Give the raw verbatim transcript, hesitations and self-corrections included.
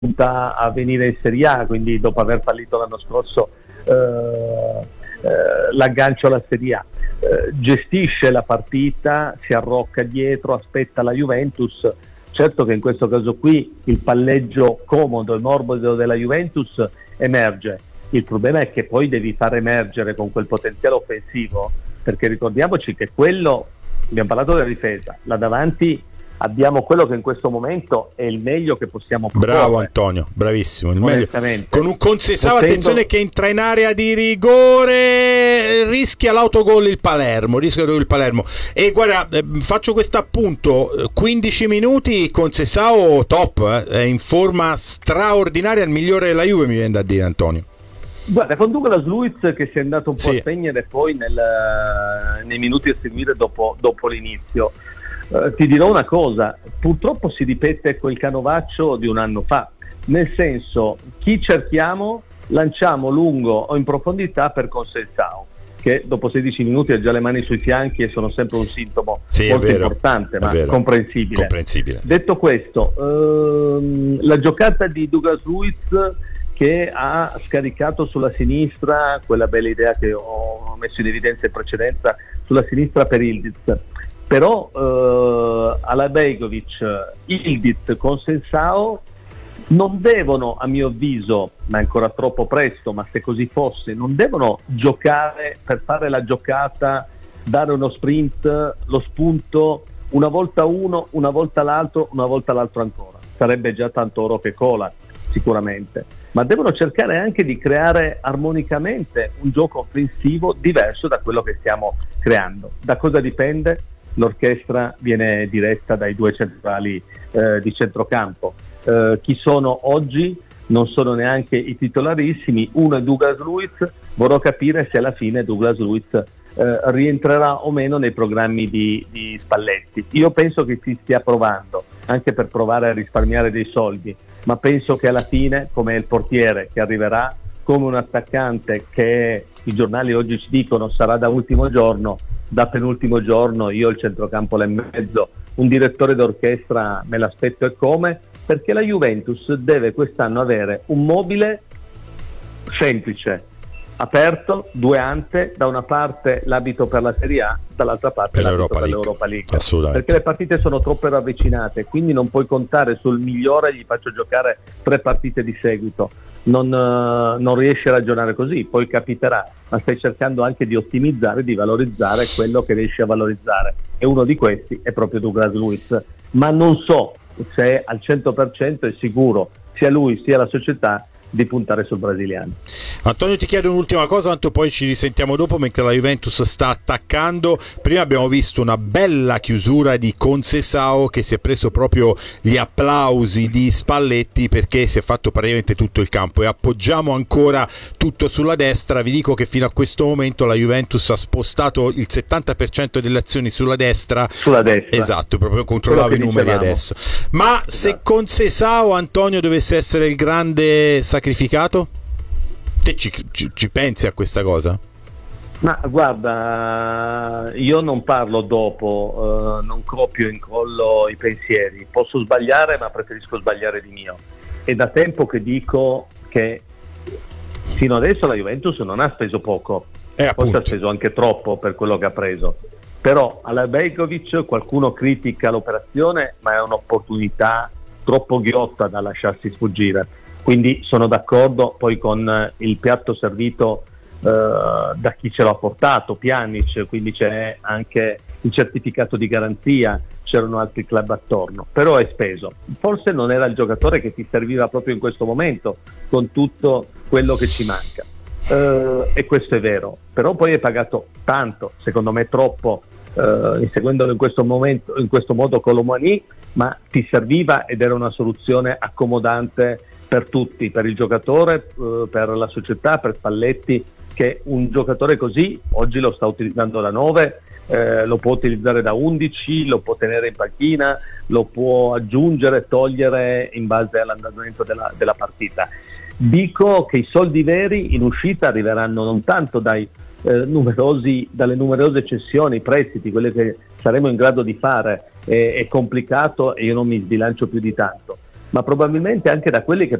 punta a venire in Serie A, quindi dopo aver fallito l'anno scorso eh, eh, l'aggancio alla Serie A. Eh, gestisce la partita, si arrocca dietro, aspetta la Juventus. Certo che in questo caso qui il palleggio comodo e morbido della Juventus emerge. Il problema è che poi devi far emergere con quel potenziale offensivo, perché ricordiamoci che quello, abbiamo parlato della difesa, là davanti abbiamo quello che in questo momento è il meglio che possiamo proporre. Bravo Antonio, bravissimo, il meglio. Con un Conceição, Potendo... attenzione che entra in area di rigore, rischia l'autogol il Palermo, rischia il Palermo. E guarda, eh, faccio questo appunto, quindici minuti Conceição top, eh, è in forma straordinaria, il migliore della Juve, mi viene da dire, Antonio. Guarda, con Douglas Luiz che si è andato un po' sì. a spegnere poi nel, nei minuti a seguire dopo, dopo l'inizio. Uh, ti dirò una cosa, purtroppo si ripete quel canovaccio di un anno fa, nel senso, chi cerchiamo lanciamo lungo o in profondità per Conceição, che dopo sedici minuti ha già le mani sui fianchi e sono sempre un sintomo sì, molto vero, importante ma comprensibile. comprensibile. Detto questo, uh, la giocata di Douglas Luiz che ha scaricato sulla sinistra quella bella idea che ho messo in evidenza in precedenza sulla sinistra per Ildiz. Però eh, Alabejgovic, Ildiz, Conceição non devono, a mio avviso, ma è ancora troppo presto, ma se così fosse, non devono giocare per fare la giocata, dare uno sprint, lo spunto, una volta uno, una volta l'altro, una volta l'altro ancora. Sarebbe già tanto oro che cola, sicuramente. Ma devono cercare anche di creare armonicamente un gioco offensivo diverso da quello che stiamo creando. Da cosa dipende? L'orchestra viene diretta dai due centrali eh, di centrocampo. Eh, chi sono oggi? Non sono neanche i titolarissimi. Uno è Douglas Luiz. Vorrò capire se alla fine Douglas Luiz eh, rientrerà o meno nei programmi di, di Spalletti. Io penso che si stia provando, anche per provare a risparmiare dei soldi, ma penso che alla fine, come il portiere che arriverà, come un attaccante che i giornali oggi ci dicono sarà da ultimo giorno, da penultimo giorno io il centrocampo là in mezzo, un direttore d'orchestra me l'aspetto e come, perché la Juventus deve quest'anno avere un mobile semplice, aperto, due ante, da una parte l'abito per la Serie A, dall'altra parte per l'abito l'Europa per League. l'Europa League. Assolutamente. Perché le partite sono troppo ravvicinate, quindi non puoi contare sul migliore, gli faccio giocare tre partite di seguito. Non, uh, non riesci a ragionare così, poi capiterà, ma stai cercando anche di ottimizzare, di valorizzare quello che riesci a valorizzare, e uno di questi è proprio Douglas Luiz, ma non so se al cento per cento è sicuro sia lui sia la società di puntare sul brasiliano. Antonio, ti chiedo un'ultima cosa, tanto poi ci risentiamo dopo, mentre la Juventus sta attaccando. Prima abbiamo visto una bella chiusura di Conceição che si è preso proprio gli applausi di Spalletti perché si è fatto praticamente tutto il campo, e appoggiamo ancora tutto sulla destra. Vi dico che fino a questo momento la Juventus ha spostato il settanta per cento delle azioni sulla destra, sulla destra. Esatto, proprio controllavo i numeri dicevamo adesso. Ma esatto. Se Conceição, Antonio, dovesse essere il grande sacrificato, sacrificato? Te ci, ci, ci pensi a questa cosa? Ma guarda, io non parlo dopo, eh, non copio e incollo i pensieri. Posso sbagliare, ma preferisco sbagliare di mio. È da tempo che dico che fino adesso la Juventus non ha speso poco, eh, forse ha speso anche troppo per quello che ha preso. Però Alabejgovic, qualcuno critica l'operazione, ma è un'opportunità troppo ghiotta da lasciarsi sfuggire. Quindi sono d'accordo poi con il piatto servito eh, da chi ce l'ha portato, Pjanic, quindi c'è anche il certificato di garanzia, c'erano altri club attorno, però è speso. Forse non era il giocatore che ti serviva proprio in questo momento, con tutto quello che ci manca. Eh, e questo è vero, però poi hai pagato tanto, secondo me troppo, eh, inseguendolo in questo momento, in questo modo con l'Omani, ma ti serviva ed era una soluzione accomodante per tutti, per il giocatore, eh, per la società, per Spalletti, che un giocatore così oggi lo sta utilizzando da nove, eh, lo può utilizzare da undici, lo può tenere in panchina, lo può aggiungere, togliere in base all'andamento della, della partita. Dico che i soldi veri in uscita arriveranno non tanto dai eh, numerosi, dalle numerose cessioni, prestiti, quelle che saremo in grado di fare, è, è complicato e io non mi sbilancio più di tanto, ma probabilmente anche da quelli che